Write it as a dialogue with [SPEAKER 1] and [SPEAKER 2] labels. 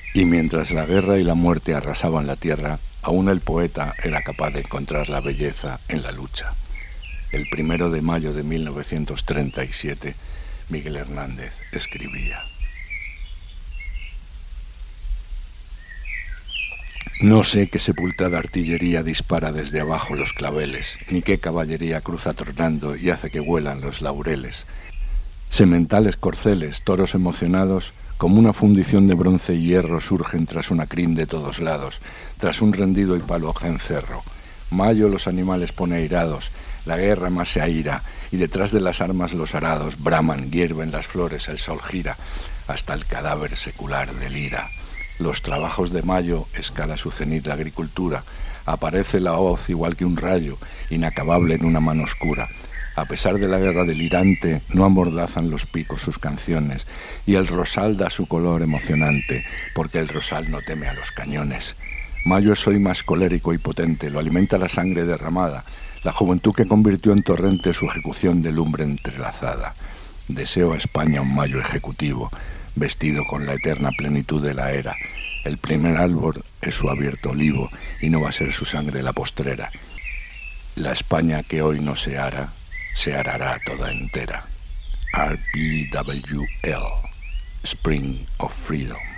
[SPEAKER 1] Y mientras la guerra y la muerte arrasaban la tierra, aún el poeta era capaz de encontrar la belleza en la lucha. El 1 de mayo de 1937, Miguel Hernández escribía: No sé qué sepultada artillería dispara desde abajo los claveles, ni qué caballería cruza tronando y hace que huelan los laureles. Sementales corceles, toros emocionados, como una fundición de bronce y hierro, surgen tras una crin de todos lados, tras un rendido y palo cencerro. Mayo los animales pone airados, la guerra más se aira, y detrás de las armas los arados braman, hierven las flores, el sol gira, hasta el cadáver secular delira. Los trabajos de mayo, escala su cenit la agricultura, aparece la hoz igual que un rayo, inacabable en una mano oscura. A pesar de la guerra delirante, no amordazan los picos sus canciones, y el rosal da su color emocionante, porque el rosal no teme a los cañones. Mayo es hoy más colérico y potente, lo alimenta la sangre derramada, la juventud que convirtió en torrente su ejecución de lumbre entrelazada. Deseo a España un mayo ejecutivo, vestido con la eterna plenitud de la era. El primer árbol es su abierto olivo, y no va a ser su sangre la postrera. La España que hoy no se hará, se arará toda entera. RPWL, Spring of Freedom.